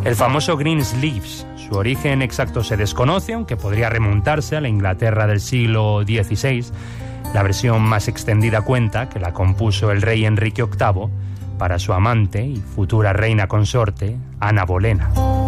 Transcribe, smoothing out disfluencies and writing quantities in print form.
El famoso Green Sleeves, su origen exacto se desconoce, aunque podría remontarse a la Inglaterra del siglo XVI. La versión más extendida cuenta que la compuso el rey Enrique VIII para su amante y futura reina consorte, Ana Bolena.